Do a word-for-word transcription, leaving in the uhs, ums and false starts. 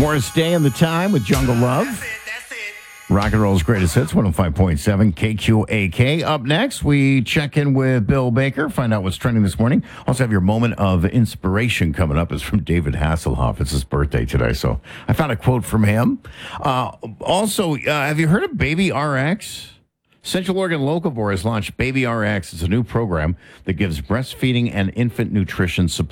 Morris Day and the Time with Jungle Love. Rock and Roll's greatest hits, one oh five point seven K Q A K. Up next, we check in with Bill Baker, find out what's trending this morning. Also have your moment of inspiration coming up. It's from David Hasselhoff. It's his birthday today, so I found a quote from him. Uh, also, uh, have you heard of Baby R X? Central Oregon Locavore has launched Baby R X. It's a new program that gives breastfeeding and infant nutrition support.